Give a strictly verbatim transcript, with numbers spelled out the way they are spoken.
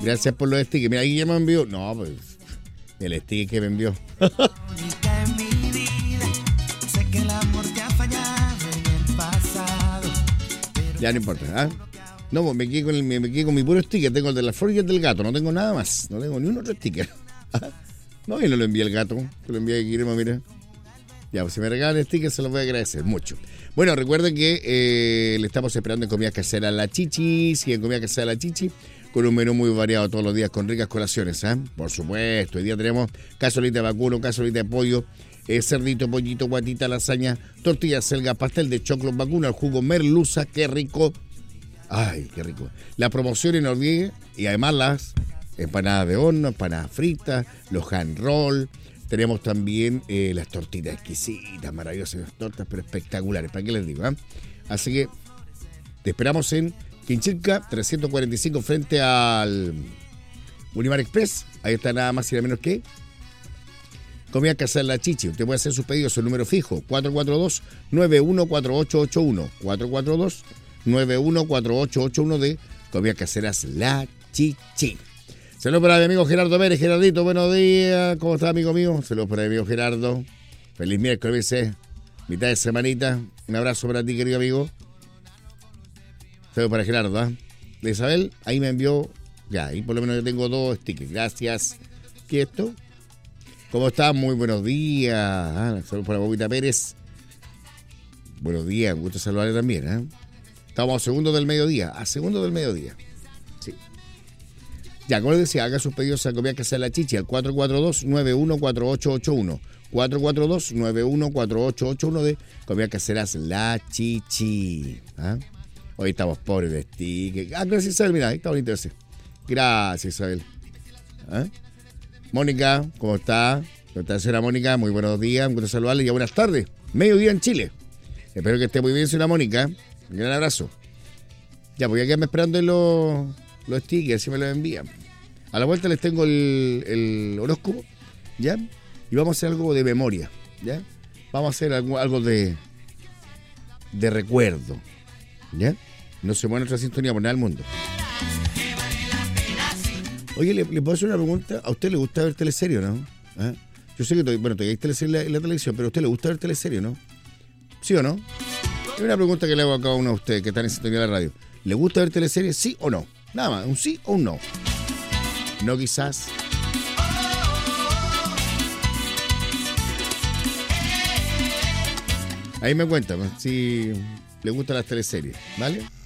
Gracias por los stickers. Mira, aquí ya me envió. No, pues, el sticker que me envió. Ya no importa, ¿ah? ¿eh? No, pues me quedé, con el, me quedé con mi puro sticker. Tengo el de la flor y el del gato. No tengo nada más. No tengo ni un otro sticker. No, y no lo envié el gato. Se lo envié a Guillermo, mira. Ya, pues si me regalan el sticker se los voy a agradecer mucho. Bueno, recuerden que eh, le estamos esperando en Comida Casera La Chichi. Sí, en Comida Casera La Chichi. Con un menú muy variado todos los días, con ricas colaciones, ¿eh? Por supuesto. Hoy día tenemos cazuelita de vacuno, cazuelita de pollo, eh, cerdito, pollito, guatita, lasaña, tortillas, selga, pastel de choclo vacuno, el jugo merluza, qué rico. Ay, qué rico. La promoción en olvide y además las empanadas de horno, empanadas fritas, los hand roll. Tenemos también eh, las tortitas exquisitas, maravillosas, las tortas, pero espectaculares. ¿Para qué les digo? ¿eh? Así que te esperamos en Quinchilca, trescientos cuarenta y cinco, frente al Unimar Express. Ahí está nada más y nada menos que Comida Casera La Chichi. Usted puede hacer sus pedidos en número fijo, cuatro cuatro dos, nueve uno cuatro ocho ocho uno. cuatro cuatro dos, nueve uno cuatro ocho ocho uno de Comida Caseras La Chichi. Saludos para mi amigo Gerardo Pérez. Gerardito, buenos días. ¿Cómo está, amigo mío? Saludos para mi amigo Gerardo. Feliz miércoles, ¿eh? Mitad de semanita. Un abrazo para ti, querido amigo. Saludos para Gerardo, ¿eh? De Isabel, ahí me envió. Ya, ahí por lo menos yo tengo dos stickers. Gracias. ¿Qué es esto? ¿Cómo está? Muy buenos días. Ah, saludos para Bobita Pérez. Buenos días, un gusto saludarle también, ¿eh? Estamos a segundo del mediodía. A segundo del mediodía. Sí. Ya, como les decía, haga sus pedidos a Comida Casera La Chichi al cuatro cuatro dos, nueve uno cuatro ocho ocho uno. cuatro cuatro dos, nueve uno cuatro ocho ocho uno de Comida Caseras La Chichi. ¿Ah? Hoy estamos pobres de stickers. Ah, gracias, Isabel. Mira, ahí está bonito ese. Gracias, Isabel. ¿Ah? Mónica, ¿cómo está? Nuestra señora Mónica, muy buenos días. Un gusto saludarle y buenas tardes. Mediodía en Chile. Espero que esté muy bien, señora Mónica. Un gran abrazo. Ya, voy a quedarme esperando en los, los stickers, si me los envían. A la vuelta les tengo el, el horóscopo, ¿ya? Y vamos a hacer algo de memoria, ¿ya? Vamos a hacer algo, algo de, de recuerdo, ¿ya? No se mueve nuestra sintonía por nada del mundo. Oye, ¿le, ¿le puedo hacer una pregunta? ¿A usted le gusta ver teleserie, no? ¿Eh? Yo sé que todavía, bueno, todavía hay teleserie en la, en la televisión, pero ¿a usted le gusta ver teleserie, no? ¿Sí o no? Es una pregunta que le hago a cada uno de ustedes que están en sintonía de la radio. ¿Le gusta ver teleseries, sí o no? Nada más, un sí o un no. No quizás. Ahí me cuentan si le gustan las teleseries, ¿vale?